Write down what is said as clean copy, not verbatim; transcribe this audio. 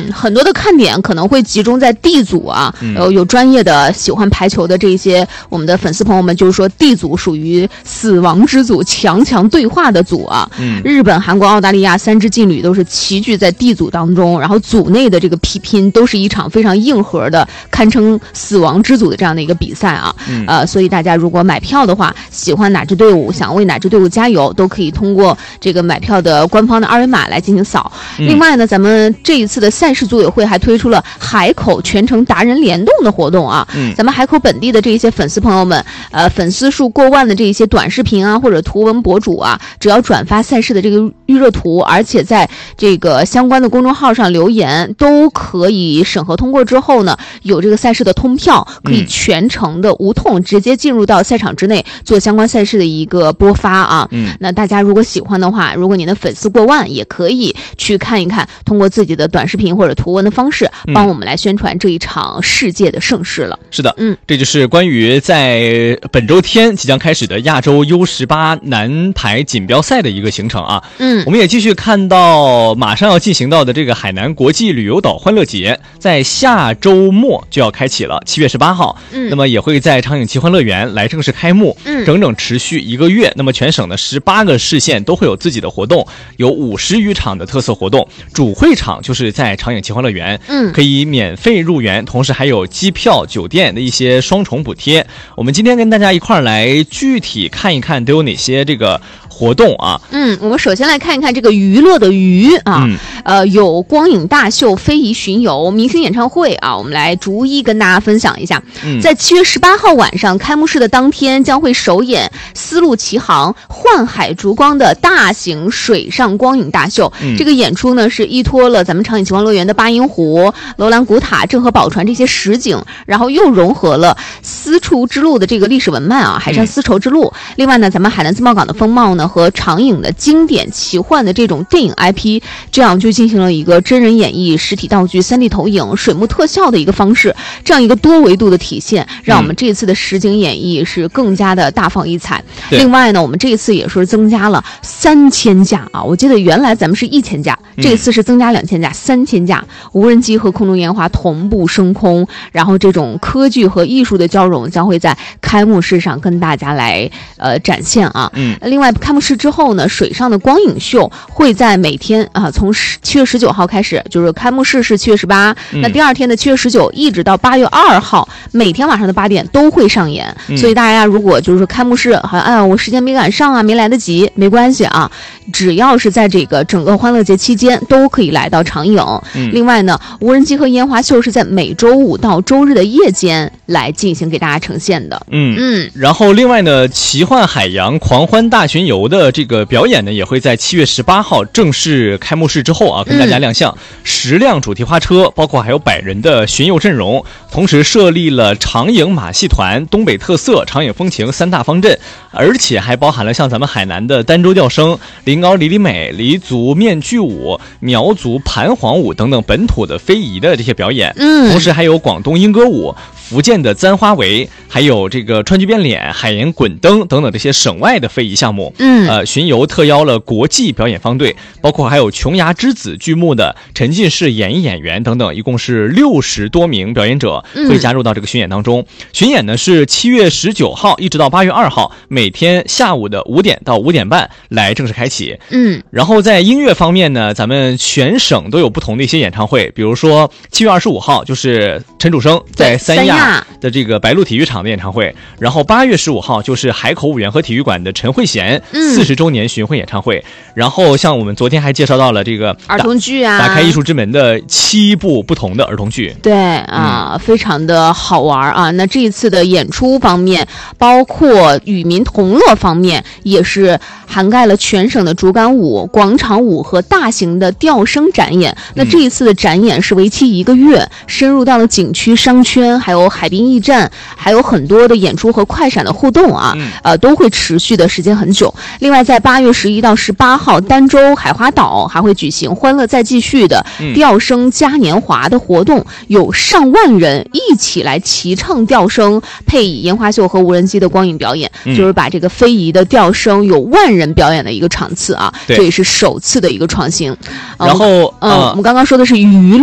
很多的看点可能会集中在 D 组啊，有专业的喜欢排球的这些我们的粉丝朋友们，就是说 D 组属于死亡之组，强对话的组啊。日本、韩国、澳大利亚3支劲旅都是齐聚在 D 组当中，然后组内的这个比拼都是一场非常硬核的，堪称死亡之组的这样的一个比赛啊。所以大家如果买票的话，喜欢哪支队伍，想为哪支队伍加油，都可以通过这个买票的官方的二维码来进行扫。另外呢，咱们这一次的赛事组委会还推出了海口全程达人联动的活动啊。咱们海口本地的这些粉丝朋友们，粉丝数过万的这些短视频啊或者图文博主啊，只要转发赛事的这个预热图，而且在这个相关的公众号上留言，都可以审核通过之后呢，有这个赛事的通票，可以全程的无痛直接进入到赛场之内做相关赛事的一个播发啊。那大家如果喜欢的话，如果您的粉丝过万，也可以去看一看，通过自己的短视频或者图文的方式，帮我们来宣传这一场世界的盛事了。 是的，这就是关于在本周天即将开始的亚洲 U18 男排锦标赛的一个行程啊。我们也继续看到马上要进行到的这个海南国际旅游岛欢乐节，在下周末就要开启了，7月18号。那么也会在长影奇欢乐园来正式开幕，整整持续1个月。那么全省的18个市县都会有自己的活动，有50余场的特色活动。主会场就是在长影奇欢乐园，可以免费入园，同时还有机票、酒店的一些双重补贴。我们今天跟大家一块儿来具体看一看都有哪些这个活动啊。 我们首先来看一看这个娱乐的娱啊，有光影大秀、非遗巡游、明星演唱会啊，我们来逐一跟大家分享一下。在7月18号晚上开幕式的当天，将会首演丝路奇航、幻海烛光的大型水上光影大秀。这个演出呢是依托了咱们长影奇欢乐园的八音湖、楼兰古塔、郑和宝船这些实景，然后又融合了丝绸之路的这个历史文脉啊，海上丝绸之路。另外呢，咱们海南自贸港的风貌呢和长影的经典奇幻的这种电影 IP， 这样就进行了一个真人演绎、实体道具、3D 投影、水幕特效的一个方式，这样一个多维度的体现，让我们这次的实景演绎是更加的大放异彩。另外呢，我们这一次也是增加了3000架啊，我记得原来咱们是1000架，这一次是增加2000架，3000架无人机和空中烟花同步升空，然后这种科技和艺术的交融将会在开幕式上跟大家来展现啊。另外开幕式之后呢，水上的光影秀会在每天啊，从7月19号开始，就是开幕式是7月18，那第二天的7月19一直到8月2号，每天晚上的8点都会上演。所以大家如果就是说开幕式好像我时间没赶上啊，没来得及，没关系啊，只要是在这个整个欢乐节期间都可以来到长影。另外呢，无人机和烟花秀是在每周5到周日的夜间来进行给大家呈现的。 然后另外呢，奇幻海洋狂欢大巡游的这个表演呢，也会在7月18号正式开幕式之后啊，跟大家亮相。10辆主题花车，包括还有100人的巡游阵容，同时设立了长影马戏团、东北特色、长影风情3大方阵，而且还包含了像咱们海南的儋州调声、临敖李李美、黎族面具舞、苗族盘黄舞等等本土的非遗的这些表演。同时还有广东莺歌舞、福建的簪花围，还有这个川剧变脸、海盐滚灯等等这些省外的非遗项目。巡游特邀了国际表演方队，包括还有琼崖之子剧目的沉浸式演艺演员等等，一共是60多名表演者会加入到这个巡演当中。巡演呢是7月19号一直到8月2号，每天下午的5点到5点半来正式开启。然后在音乐方面呢，咱们全省都有不同的一些演唱会，比如说7月25号就是陈楚生在三亚的这个白鹿体育场的演唱会，然后8月15号就是海口五缘河体育馆的陈慧娴40周年巡回演唱会。然后像我们昨天还介绍到了这个儿童剧啊， 打开艺术之门的7部不同的儿童剧。 对啊，非常的好玩啊。那这一次的演出方面，包括与民同乐方面，也是涵盖了全省的竹竿舞、广场舞和大型的吊声展演。那这一次的展演是为期1个月，深入到了景区、商圈，还有海滨驿站，还有很多的演出和快闪的互动啊，都会持续的时间很久。另外在8月11到18号，儋州海花岛还会举行欢乐再继续的吊声嘉年华的活动，有上万人一起来齐唱吊声，配以烟花秀和无人机的光影表演，就是把这个非遗的吊声有万人表演的一个场次啊，这也是首次的一个创新。 然后我们刚刚说的是娱乐